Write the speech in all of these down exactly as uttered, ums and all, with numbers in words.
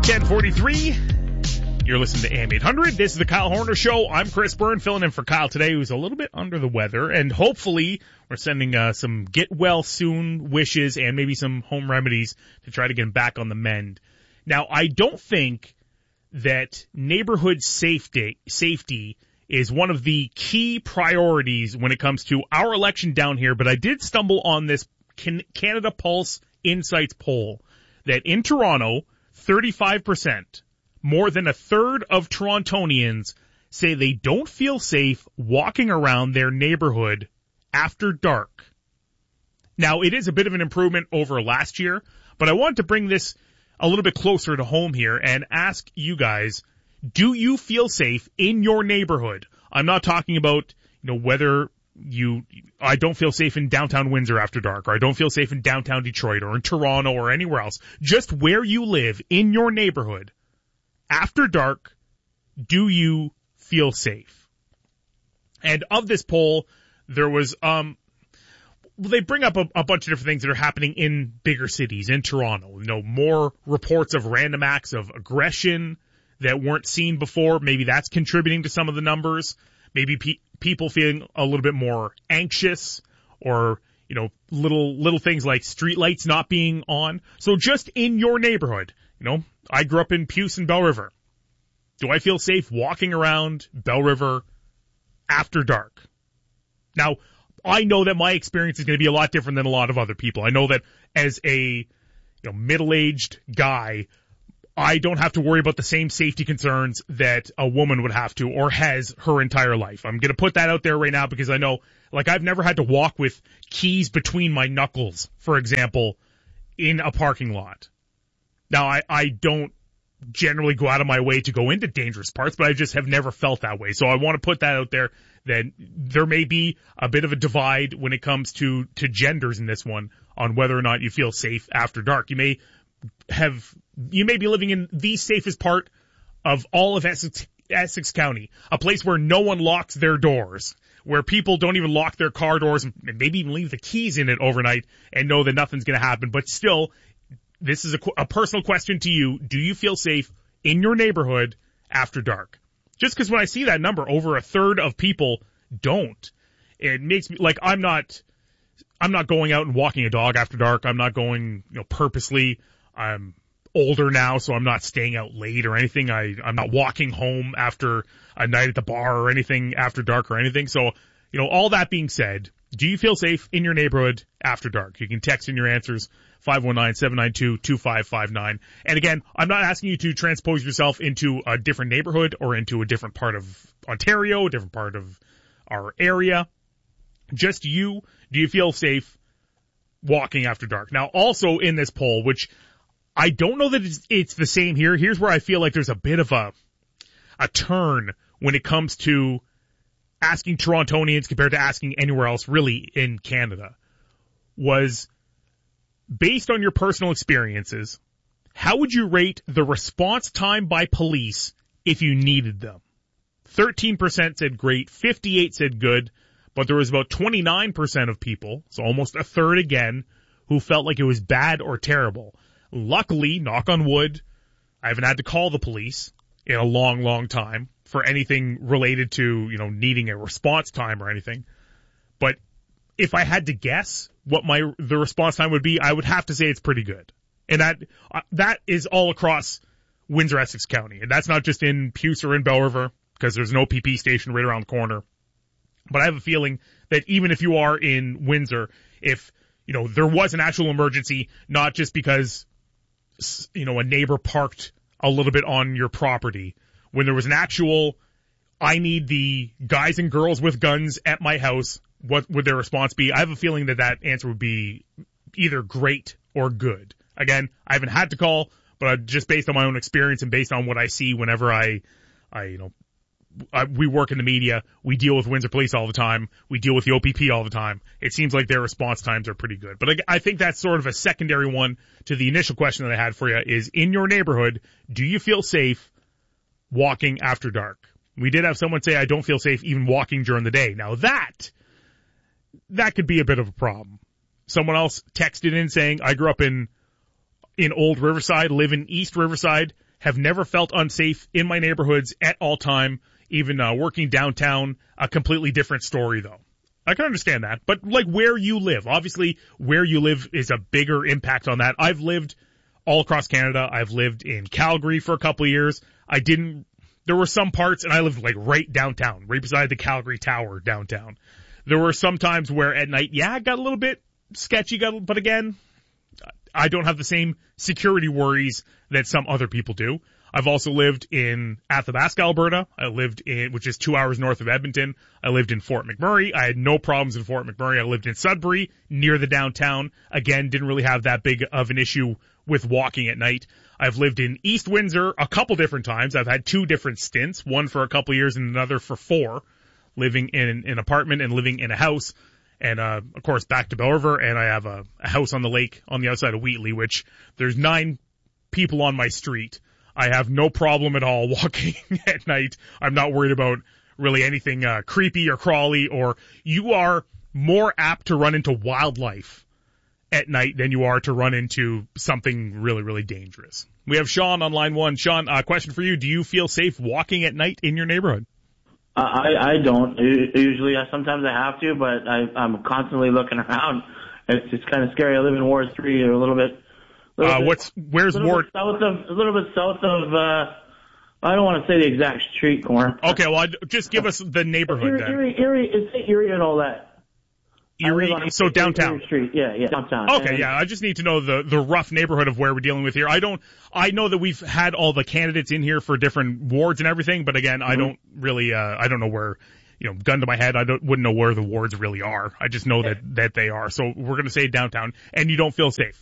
ten forty-three. You're listening to A M eight hundred. This is the Kyle Horner Show. I'm Chris Byrne, filling in for Kyle today, who's a little bit under the weather. And hopefully we're sending uh, some get well soon wishes and maybe some home remedies to try to get him back on the mend. Now, I don't think that neighborhood safety safety is one of the key priorities when it comes to our election down here, but I did stumble on this Can- Canada Pulse Insights poll that in Toronto, thirty-five percent, more than a third of Torontonians say they don't feel safe walking around their neighborhood after dark. Now, it is a bit of an improvement over last year, but I wanted to bring this a little bit closer to home here and ask you guys, do you feel safe in your neighborhood? I'm not talking about, you know, whether you, I don't feel safe in downtown Windsor after dark, or I don't feel safe in downtown Detroit or in Toronto or anywhere else. Just where you live in your neighborhood after dark, do you feel safe? And of this poll, there was, um, well, they bring up a, a bunch of different things that are happening in bigger cities, in Toronto. You know, more reports of random acts of aggression that weren't seen before. Maybe that's contributing to some of the numbers. Maybe pe- people feeling a little bit more anxious, or, you know, little, little things like streetlights not being on. So just in your neighborhood, you know, I grew up in Puce and Bell River. Do I feel safe walking around Bell River after dark? Now, I know that my experience is going to be a lot different than a lot of other people. I know that as a, you know, middle-aged guy, I don't have to worry about the same safety concerns that a woman would have to or has her entire life. I'm going to put that out there right now because I know, like, I've never had to walk with keys between my knuckles, for example, in a parking lot. Now, I, I don't generally go out of my way to go into dangerous parts, but I just have never felt that way. So I want to put that out there, that there may be a bit of a divide when it comes to, to genders in this one on whether or not you feel safe after dark. You may have, you may be living in the safest part of all of Essex, Essex County, a place where no one locks their doors, where people don't even lock their car doors and maybe even leave the keys in it overnight and know that nothing's going to happen. But still, this is a, a personal question to you. Do you feel safe in your neighborhood after dark? Just because when I see that number, over a third of people don't, it makes me, like, I'm not, I'm not going out and walking a dog after dark. I'm not going, you know, purposely. I'm older now, so I'm not staying out late or anything. I, I'm not walking home after a night at the bar or anything after dark or anything. So, you know, all that being said, do you feel safe in your neighborhood after dark? You can text in your answers, five one nine, seven nine two, two five five nine. And again, I'm not asking you to transpose yourself into a different neighborhood or into a different part of Ontario, a different part of our area. Just you, do you feel safe walking after dark? Now, also in this poll, which I don't know that it's, it's the same here. Here's where I feel like there's a bit of a, a turn when it comes to asking Torontonians compared to asking anywhere else really in Canada, was based on your personal experiences, how would you rate the response time by police if you needed them? thirteen percent said great, fifty-eight said good, but there was about twenty-nine percent of people, so almost a third again, who felt like it was bad or terrible. Luckily, knock on wood, I haven't had to call the police in a long, long time for anything related to, you know, needing a response time or anything. But if I had to guess what my the response time would be, I would have to say it's pretty good. And that uh, that is all across Windsor, Essex County. And that's not just in Puce or in Bell River, because there's an O P P station right around the corner. But I have a feeling that even if you are in Windsor, if, you know, there was an actual emergency, not just because, you know, a neighbor parked a little bit on your property, when there was an actual, I need the guys and girls with guns at my house, what would their response be? I have a feeling that that answer would be either great or good. Again, I haven't had to call, but just based on my own experience and based on what I see whenever I, I, you know, I, we work in the media, we deal with Windsor Police all the time, we deal with the O P P all the time. It seems like their response times are pretty good. But I, I think that's sort of a secondary one to the initial question that I had for you is, in your neighborhood, do you feel safe walking after dark? We did have someone say, I don't feel safe even walking during the day. Now that, that could be a bit of a problem. Someone else texted in saying, I grew up in, in Old Riverside, live in East Riverside, have never felt unsafe in my neighborhoods at all time. Even uh, working downtown, a completely different story, though. I can understand that. But, like, where you live, obviously where you live is a bigger impact on that. I've lived all across Canada. I've lived in Calgary for a couple of years. I didn't, there were some parts, and I lived, like, right downtown, right beside the Calgary Tower downtown. There were some times where at night, yeah, it got a little bit sketchy, got, but again, I don't have the same security worries that some other people do. I've also lived in Athabasca, Alberta. I lived in, which is two hours north of Edmonton. I lived in Fort McMurray. I had no problems in Fort McMurray. I lived in Sudbury, near the downtown. Again, didn't really have that big of an issue with walking at night. I've lived in East Windsor a couple different times. I've had two different stints, one for a couple years and another for four, living in an apartment and living in a house. And, uh, of course, back to Bell River, and I have a, a house on the lake on the outside of Wheatley, which there's nine people on my street. I have no problem at all walking at night. I'm not worried about really anything uh, creepy or crawly, or you are more apt to run into wildlife at night than you are to run into something really, really dangerous. We have Sean on line one. Sean, uh, question for you. Do you feel safe walking at night in your neighborhood? Uh, I, I don't. Usually, I, sometimes I have to, but I, I'm constantly looking around. It's it's kind of scary. I live in Ward three, or a little bit. Uh, what's, where's Ward? South of, a little bit south of, uh, I don't want to say the exact street corner. Okay, well, I, just give us the neighborhood Erie, then. Erie, Erie, it's Erie and all that. Erie, so downtown. Erie Street, yeah, yeah, downtown. Okay, and, yeah, I just need to know the, the rough neighborhood of where we're dealing with here. I don't, I know that we've had all the candidates in here for different wards and everything, but again, mm-hmm. I don't really, uh, I don't know where, you know, gun to my head, I don't, wouldn't know where the wards really are. I just know that, that they are. So we're gonna say downtown, and you don't feel safe.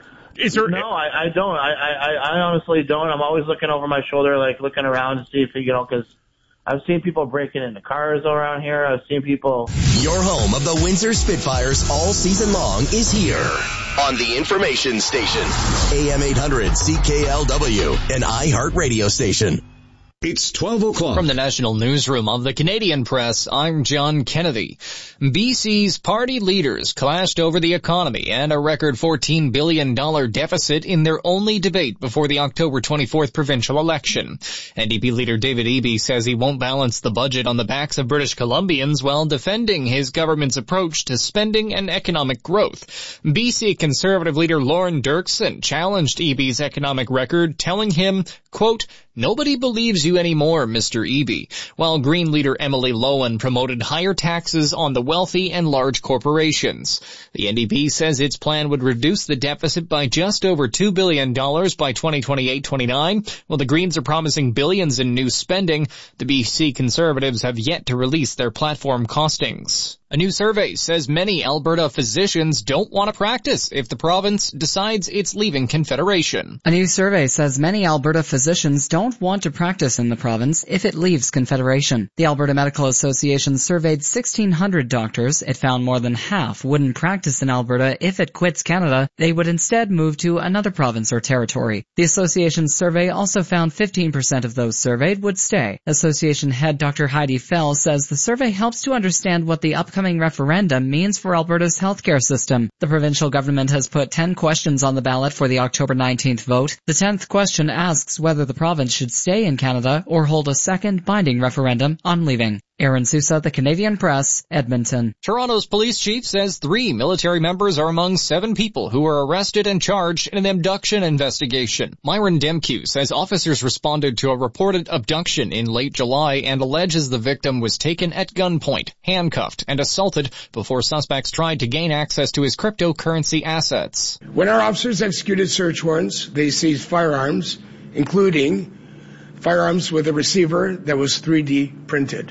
Is there, no, I, I don't. I, I, I honestly don't. I'm always looking over my shoulder, like looking around to see if, you know, because I've seen people breaking into cars around here. I've seen people. Your home of the Windsor Spitfires all season long is here on the information station. A M eight hundred C K L W, an iHeart radio station. It's twelve o'clock. From the National Newsroom of the Canadian Press, I'm John Kennedy. B C's party leaders clashed over the economy and a record fourteen billion dollars deficit in their only debate before the October twenty-fourth provincial election. N D P leader David Eby says he won't balance the budget on the backs of British Columbians while defending his government's approach to spending and economic growth. B C Conservative leader Lauren Dirksen challenged Eby's economic record, telling him, quote, "Nobody believes you anymore, Mister Eby," while Green leader Emily Lowen promoted higher taxes on the wealthy and large corporations. The N D P says its plan would reduce the deficit by just over two billion dollars by twenty twenty-eight twenty-nine, while the Greens are promising billions in new spending. The B C Conservatives have yet to release their platform costings. A new survey says many Alberta physicians don't want to practice if the province decides it's leaving Confederation. A new survey says many Alberta physicians don't want to practice in the province if it leaves Confederation. The Alberta Medical Association surveyed sixteen hundred doctors. It found more than half wouldn't practice in Alberta if it quits Canada. They would instead move to another province or territory. The association's survey also found fifteen percent of those surveyed would stay. Association head Doctor Heidi Fell says the survey helps to understand what the upcoming referendum means for Alberta's healthcare system. The provincial government has put ten questions on the ballot for the October nineteenth vote. The tenth question asks whether the province should stay in Canada or hold a second binding referendum on leaving. Aaron Sousa, The Canadian Press, Edmonton. Toronto's police chief says three military members are among seven people who were arrested and charged in an abduction investigation. Myron Demkew says officers responded to a reported abduction in late July and alleges the victim was taken at gunpoint, handcuffed, and assaulted before suspects tried to gain access to his cryptocurrency assets. When our officers executed search warrants, they seized firearms, including firearms with a receiver that was three D printed.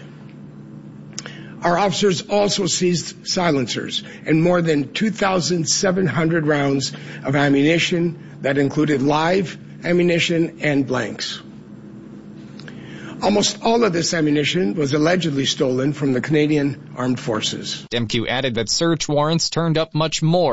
Our officers also seized silencers and more than two thousand seven hundred rounds of ammunition that included live ammunition and blanks. Almost all of this ammunition was allegedly stolen from the Canadian Armed Forces. Demkew added that search warrants turned up much more.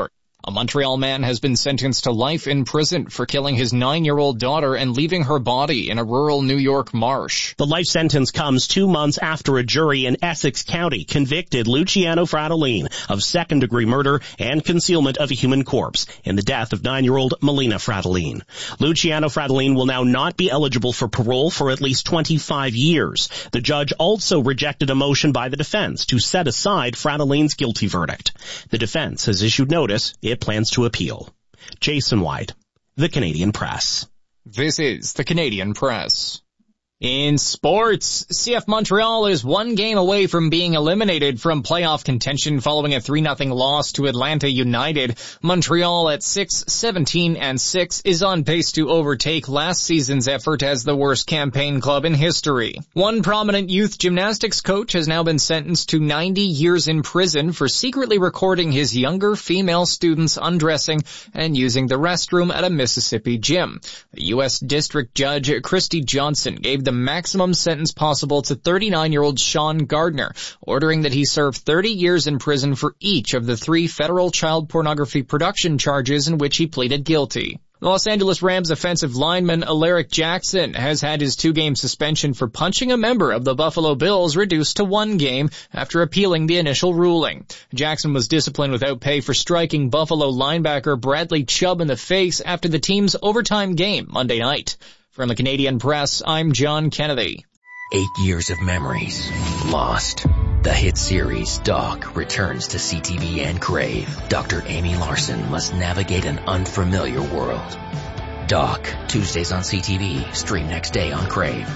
A Montreal man has been sentenced to life in prison for killing his nine-year-old daughter and leaving her body in a rural New York marsh. The life sentence comes two months after a jury in Essex County convicted Luciano Fratellin of second-degree murder and concealment of a human corpse in the death of nine-year-old Melina Fratellin. Luciano Fratellin will now not be eligible for parole for at least twenty-five years. The judge also rejected a motion by the defense to set aside Fratellin's guilty verdict. The defense has issued notice it plans to appeal. Jason White, The Canadian Press. This is The Canadian Press. In sports, C F Montreal is one game away from being eliminated from playoff contention following a three nothing loss to Atlanta United. Montreal at six seventeen and six is on pace to overtake last season's effort as the worst campaign club in history. One prominent youth gymnastics coach has now been sentenced to ninety years in prison for secretly recording his younger female students undressing and using the restroom at a Mississippi gym. A U S District Judge Christy Johnson gave the maximum sentence possible to thirty-nine-year-old Sean Gardner, ordering that he serve thirty years in prison for each of the three federal child pornography production charges in which he pleaded guilty. Los Angeles Rams offensive lineman Alaric Jackson has had his two-game suspension for punching a member of the Buffalo Bills reduced to one game after appealing the initial ruling. Jackson was disciplined without pay for striking Buffalo linebacker Bradley Chubb in the face after the team's overtime game Monday night. From the Canadian Press, I'm John Kennedy. Eight years of memories lost. The hit series Doc returns to C T V and Crave. Doctor Amy Larson must navigate an unfamiliar world. Doc, Tuesdays on C T V, stream next day on Crave.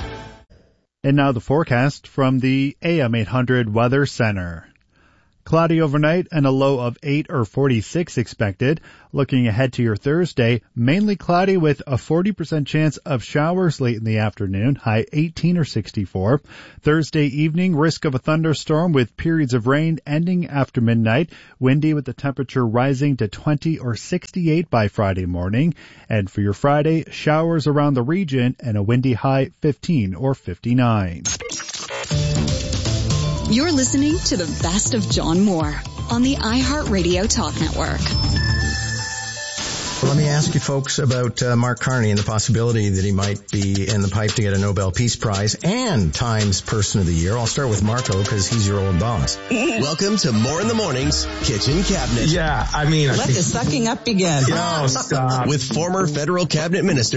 And now the forecast from the A M eight hundred Weather Center. Cloudy overnight and a low of eight or forty-six expected. Looking ahead to your Thursday, mainly cloudy with a forty percent chance of showers late in the afternoon, high eighteen or sixty-four. Thursday evening, risk of a thunderstorm with periods of rain ending after midnight. Windy with the temperature rising to twenty or sixty-eight by Friday morning. And for your Friday, showers around the region and a windy high fifteen or fifty-nine. You're listening to the best of John Moore on the iHeartRadio Talk Network. Well, let me ask you folks about uh, Mark Carney and the possibility that he might be in the pipe to get a Nobel Peace Prize and Times Person of the Year. I'll start with Marco because he's your old boss. Welcome to More in the Morning's Kitchen Cabinet. Yeah, I mean... I Let think... the sucking up begin. No, stop. With former federal cabinet minister